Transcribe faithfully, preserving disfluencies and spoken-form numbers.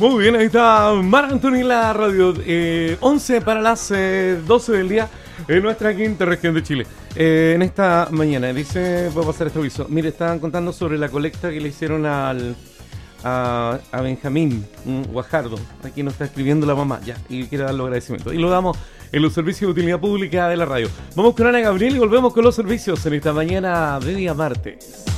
Muy bien, ahí está Mar Anthony en la radio. Eh, once para las eh, doce del día en nuestra quinta región de Chile. Eh, en esta mañana, dice, voy a pasar este aviso. Mire, estaban contando sobre la colecta que le hicieron al a, a Benjamín um, Guajardo. Aquí nos está escribiendo la mamá, ya, y quiere dar los agradecimientos. Y lo damos en los servicios de utilidad pública de la radio. Vamos con Ana Gabriel y volvemos con los servicios en esta mañana de día martes.